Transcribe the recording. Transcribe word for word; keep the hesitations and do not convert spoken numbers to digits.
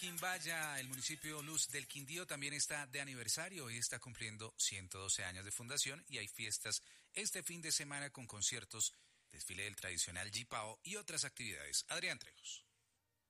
Quimbaya, el municipio Luz del Quindío, también está de aniversario y está cumpliendo ciento doce años de fundación y hay fiestas este fin de semana con conciertos, desfile del tradicional Jipao y otras actividades. Adrián Trejos.